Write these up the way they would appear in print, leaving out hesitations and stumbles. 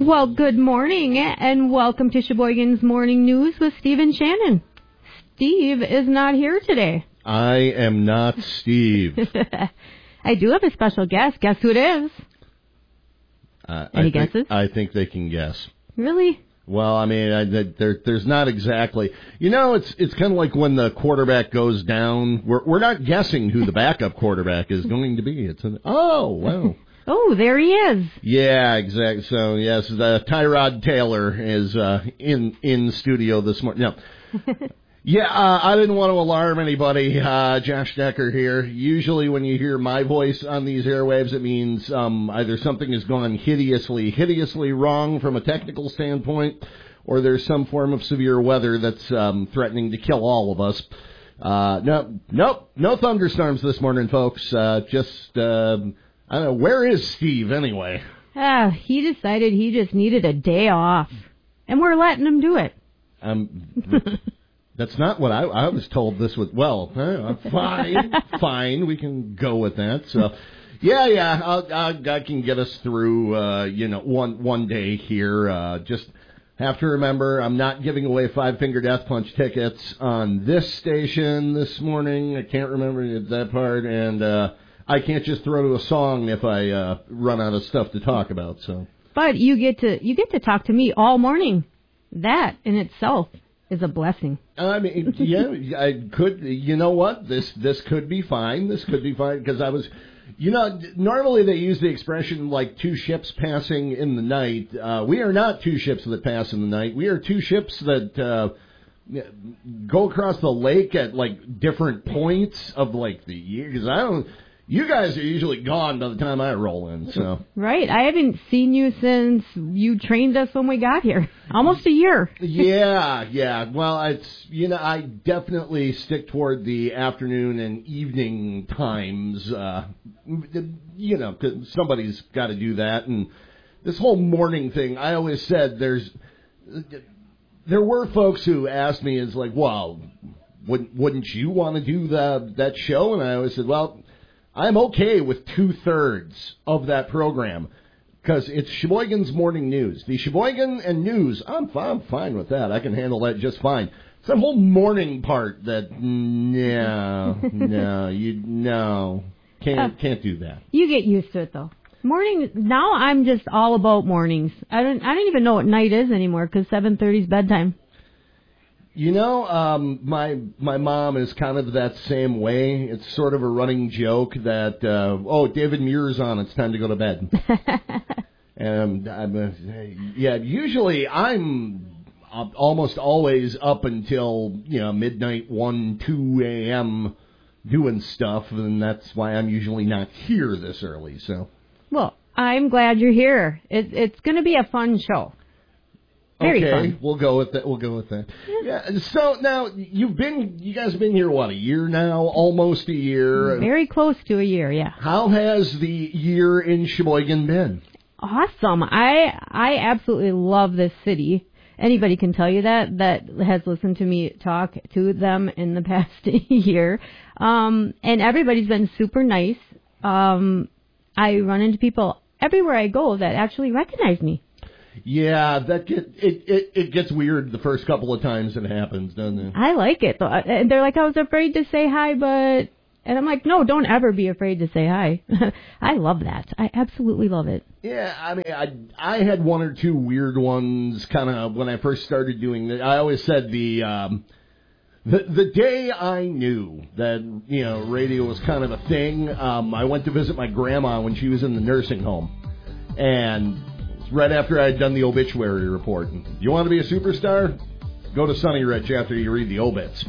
Well, good morning, and welcome to Sheboygan's Morning News with Steve and Shannon. Steve is not here today. I am not Steve. I do have a special guest. Guess who it is? Any guesses? I think they can guess. Really? Well, I mean, there's not exactly. You know, it's kind of like when the quarterback goes down. We're not guessing who the backup quarterback is going to be. Wow. Oh, there he is. Yeah, exactly. So, yes, Tyrod Taylor is in studio this morning. No. Yeah, I didn't want to alarm anybody. Josh Decker here. Usually when you hear my voice on these airwaves, it means either something has gone hideously wrong from a technical standpoint, or there's some form of severe weather that's threatening to kill all of us. No thunderstorms this morning, folks. I don't know, where is Steve anyway? He decided he just needed a day off, and we're letting him do it. That's not what I was told this was. Well, fine, we can go with that. So, yeah, I can get us through, one day here. Just have to remember, I'm not giving away Five Finger Death Punch tickets on this station this morning. I can't remember that part, and I can't just throw to a song if I run out of stuff to talk about. So, but you get to talk to me all morning. That in itself is a blessing. I mean, yeah, I could. You know what? This could be fine. This could be fine because I was. Normally they use the expression like two ships passing in the night. We are not two ships that pass in the night. We are two ships that go across the lake at like different points of like the year. Because you guys are usually gone by the time I roll in, so. Right. I haven't seen you since you trained us when we got here. Almost a year. Yeah. Well, I definitely stick toward the afternoon and evening times, 'cause somebody's got to do that. And this whole morning thing, I always said there were folks who asked me, is like, well, wouldn't you want to do that show? And I always said, well, I'm okay with 2/3 of that program because it's Sheboygan's Morning News. The Sheboygan and News, I'm fine with that. I can handle that just fine. It's that whole morning part that, can't do that. You get used to it, though. Morning, now I'm just all about mornings. I don't even know what night is anymore because 7:30 is bedtime. My mom is kind of that same way. It's sort of a running joke that, David Muir's on, it's time to go to bed. And usually I'm almost always up until, midnight, 1, 2 a.m. doing stuff, and that's why I'm usually not here this early, so. Well, I'm glad you're here. It's going to be a fun show. Very fun. We'll go with that. Yeah. So now you guys have been here a year now, almost a year. Very close to a year, yeah. How has the year in Sheboygan been? Awesome. I absolutely love this city. Anybody can tell you that has listened to me talk to them in the past year. And everybody's been super nice. I run into people everywhere I go that actually recognize me. Yeah, it gets weird the first couple of times it happens, doesn't it? I like it. And they're like, I was afraid to say hi, and I'm like, no, don't ever be afraid to say hi. I love that. I absolutely love it. Yeah, I mean, I had one or two weird ones kind of when I first started doing it. I always said the day I knew that, radio was kind of a thing, I went to visit my grandma when she was in the nursing home. And right after I had done the obituary report. You want to be a superstar? Go to Sunny Rich after you read the obits.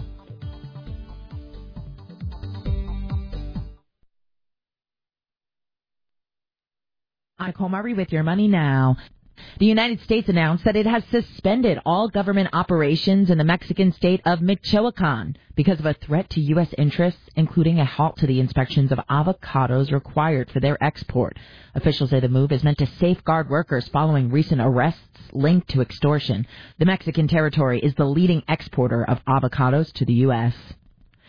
I'm Comari with your money now. The United States announced that it has suspended all government operations in the Mexican state of Michoacan because of a threat to U.S. interests, including a halt to the inspections of avocados required for their export. Officials say the move is meant to safeguard workers following recent arrests linked to extortion. The Mexican territory is the leading exporter of avocados to the U.S.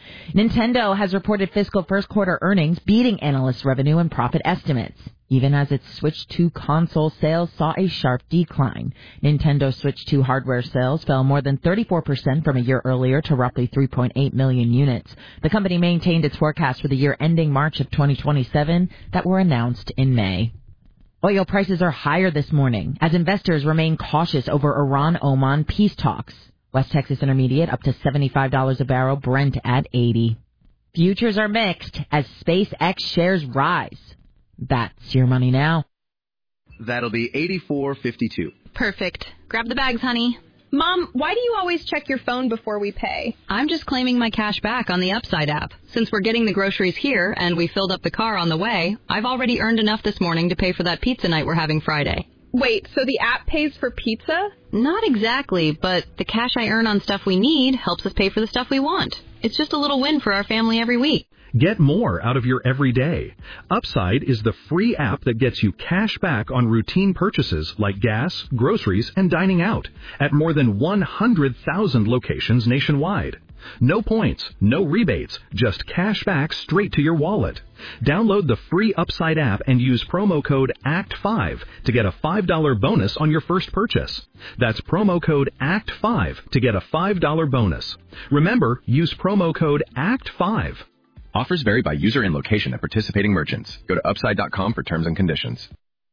Nintendo has reported fiscal first quarter earnings beating analysts' revenue and profit estimates, even as its Switch 2 console sales saw a sharp decline. Nintendo Switch 2 hardware sales fell more than 34% from a year earlier to roughly 3.8 million units. The company maintained its forecast for the year ending March of 2027 that were announced in May. Oil prices are higher this morning as investors remain cautious over Iran-Oman peace talks. West Texas Intermediate up to $75 a barrel, Brent at $80. Futures are mixed as SpaceX shares rise. That's your money now. That'll be $84.52. Perfect. Grab the bags, honey. Mom, why do you always check your phone before we pay? I'm just claiming my cash back on the Upside app. Since we're getting the groceries here and we filled up the car on the way, I've already earned enough this morning to pay for that pizza night we're having Friday. Wait, so the app pays for pizza? Not exactly, but the cash I earn on stuff we need helps us pay for the stuff we want. It's just a little win for our family every week. Get more out of your everyday. Upside is the free app that gets you cash back on routine purchases like gas, groceries, and dining out at more than 100,000 locations nationwide. No points, no rebates, just cash back straight to your wallet. Download the free Upside app and use promo code ACT5 to get a $5 bonus on your first purchase. That's promo code ACT5 to get a $5 bonus. Remember, use promo code ACT5. Offers vary by user and location at participating merchants. Go to upside.com for terms and conditions.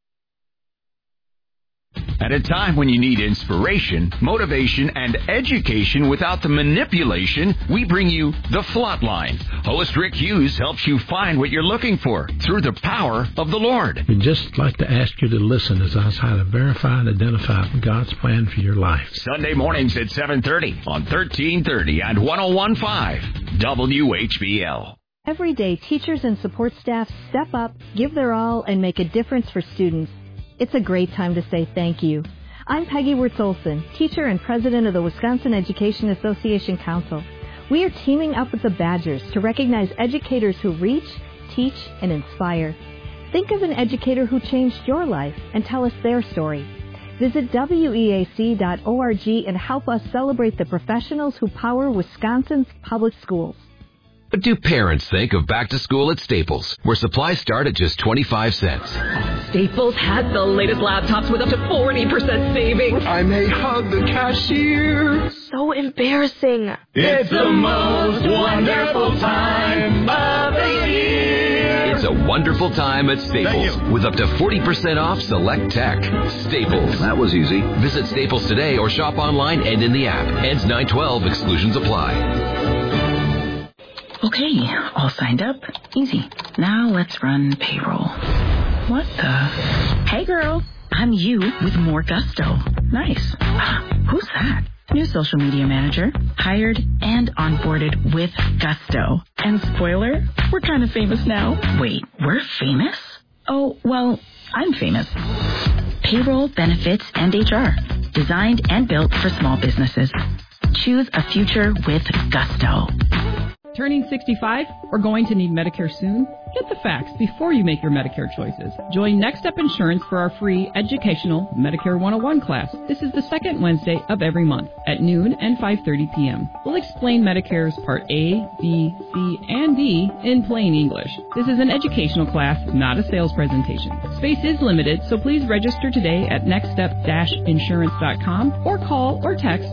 At a time when you need inspiration, motivation, and education without the manipulation, we bring you The Flatline. Host Rick Hughes helps you find what you're looking for through the power of the Lord. We'd just like to ask you to listen as I try to verify and identify God's plan for your life. Sunday mornings at 7:30 on 1330 and 101.5 WHBL. Every day, teachers and support staff step up, give their all, and make a difference for students. It's a great time to say thank you. I'm Peggy Wirtz-Olson, teacher and president of the Wisconsin Education Association Council. We are teaming up with the Badgers to recognize educators who reach, teach, and inspire. Think of an educator who changed your life and tell us their story. Visit weac.org and help us celebrate the professionals who power Wisconsin's public schools. What do parents think of back to school at Staples, where supplies start at just 25 cents? Staples has the latest laptops with up to 40% savings. I may hug the cashier. So embarrassing. It's the most wonderful time of the year. It's a wonderful time at Staples with up to 40% off select tech. Staples. That was easy. Visit Staples today or shop online and in the app. Ends 9/12. Exclusions apply. Okay, all signed up. Easy. Now let's run payroll. What the? Hey girl, I'm you with more gusto. Nice. Who's that? New social media manager. Hired and onboarded with gusto. And spoiler, we're kind of famous now. Wait, we're famous? Oh, well, I'm famous. Payroll, benefits, and HR. Designed and built for small businesses. Choose a future with gusto. Turning 65 or going to need Medicare soon? Get the facts before you make your Medicare choices. Join Next Step Insurance for our free educational Medicare 101 class. This is the second Wednesday of every month at noon and 5:30 p.m. We'll explain Medicare's Part A, B, C, and D in plain English. This is an educational class, not a sales presentation. Space is limited, so please register today at nextstep-insurance.com or call or text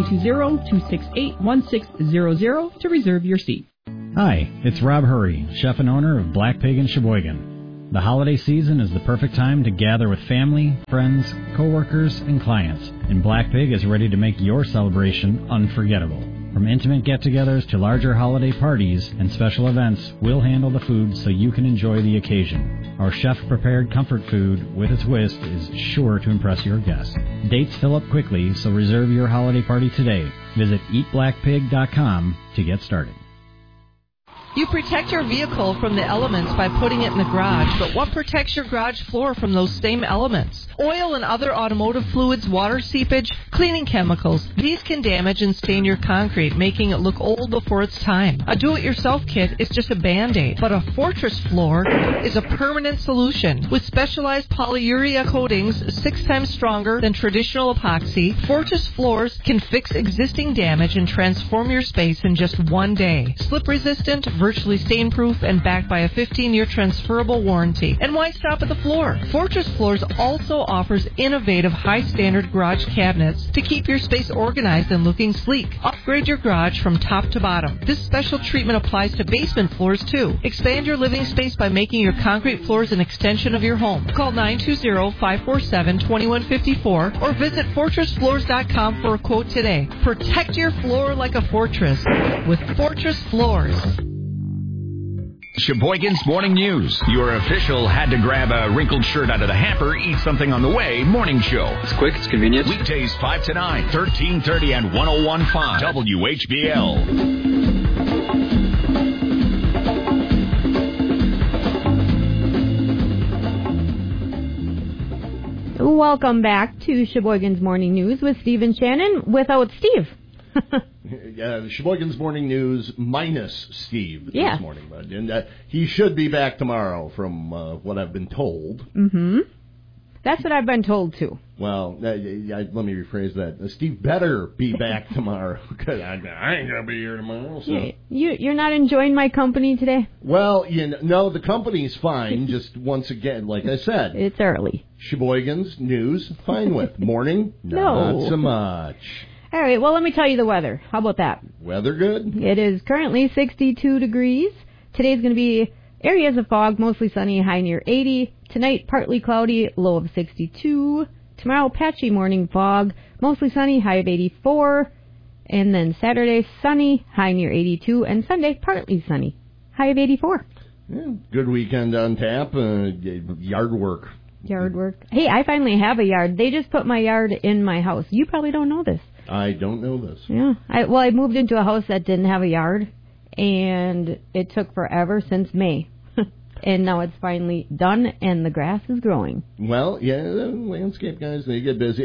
920-268-1600 to reserve your seat. Hi, it's Rob Hurry, chef and owner of Black Pig in Sheboygan. The holiday season is the perfect time to gather with family, friends, coworkers, and clients, and Black Pig is ready to make your celebration unforgettable. From intimate get-togethers to larger holiday parties and special events, we'll handle the food so you can enjoy the occasion. Our chef-prepared comfort food with a twist is sure to impress your guests. Dates fill up quickly, so reserve your holiday party today. Visit eatblackpig.com to get started. You protect your vehicle from the elements by putting it in the garage, but what protects your garage floor from those same elements? Oil and other automotive fluids, water seepage, cleaning chemicals. These can damage and stain your concrete, making it look old before its time. A do-it-yourself kit is just a Band-Aid, but a Fortress floor is a permanent solution. With specialized polyurea coatings 6 times stronger than traditional epoxy, Fortress floors can fix existing damage and transform your space in just 1 day. Slip-resistant, virtually stain-proof, and backed by a 15-year transferable warranty. And why stop at the floor? Fortress Floors also offers innovative, high-standard garage cabinets to keep your space organized and looking sleek. Upgrade your garage from top to bottom. This special treatment applies to basement floors, too. Expand your living space by making your concrete floors an extension of your home. Call 920-547-2154 or visit FortressFloors.com for a quote today. Protect your floor like a fortress with Fortress Floors. Sheboygan's Morning News. Your official had to grab a wrinkled shirt out of the hamper, eat something on the way morning show. It's quick, it's convenient. Weekdays 5 to 9, 1330 and 101.5 WHBL. Welcome back to Sheboygan's Morning News with Steve and Shannon without Steve. Sheboygan's Morning News minus Steve this morning, bud. And he should be back tomorrow from what I've been told. Mm-hmm. That's what I've been told, too. Well, let me rephrase that. Steve better be back tomorrow, because I ain't going to be here tomorrow. So. You're not enjoying my company today? Well, no, the company's fine. Just once again, like I said. It's early. Sheboygan's News, fine with. Morning, not so much. All right, well, let me tell you the weather. How about that? Weather good? It is currently 62 degrees. Today's going to be areas of fog, mostly sunny, high near 80. Tonight, partly cloudy, low of 62. Tomorrow, patchy morning fog, mostly sunny, high of 84. And then Saturday, sunny, high near 82. And Sunday, partly sunny, high of 84. Yeah, good weekend on tap. Yard work. Yard work. Hey, I finally have a yard. They just put my yard in my house. You probably don't know this. I don't know this. Yeah. I moved into a house that didn't have a yard, and it took forever since May. And now it's finally done, and the grass is growing. Well, yeah, the landscape guys, they get busy.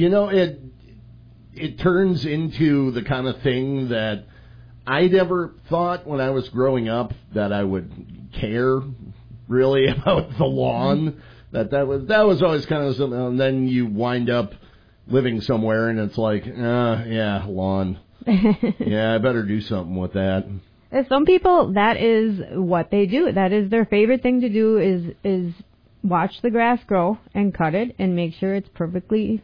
It turns into the kind of thing that I never thought when I was growing up that I would care really about the lawn. That was always kind of something, and then you wind up living somewhere, and it's like, lawn. Yeah, I better do something with that. Some people, that is what they do. That is their favorite thing to do is watch the grass grow and cut it and make sure it's perfectly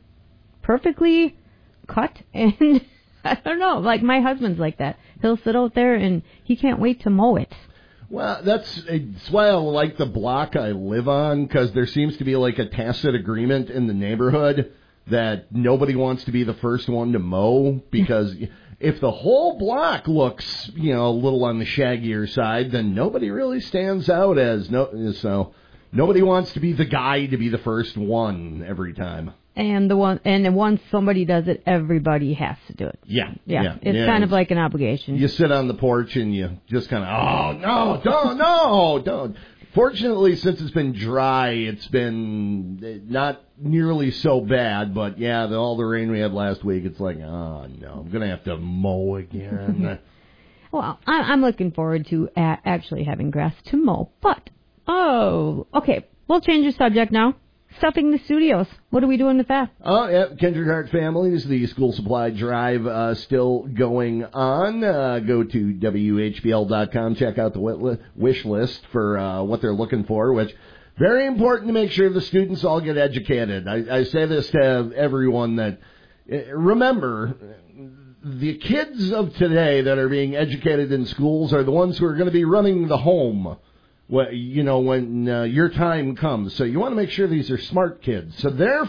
cut. And I don't know, like my husband's like that. He'll sit out there and he can't wait to mow it. Well, that's why I like the block I live on, because there seems to be like a tacit agreement in the neighborhood that nobody wants to be the first one to mow, because if the whole block looks, a little on the shaggier side, then nobody really stands out so nobody wants to be the guy to be the first one every time. And once somebody does it, everybody has to do it. Yeah. It's kind of like an obligation. You sit on the porch and you just kind of, don't. Fortunately, since it's been dry, it's been not nearly so bad. But all the rain we had last week, it's like, oh no, I'm gonna have to mow again. Well, I'm looking forward to actually having grass to mow. But okay, we'll change the subject now. Stuffing the studios. What are we doing with that? Oh, yeah, Kendrick Hart Families, the school supply drive still going on. Go to WHBL.com, check out the wish list for what they're looking for, which very important to make sure the students all get educated. I say this to everyone that, remember, the kids of today that are being educated in schools are the ones who are going to be running the home. When your time comes. So you want to make sure these are smart kids. So therefore,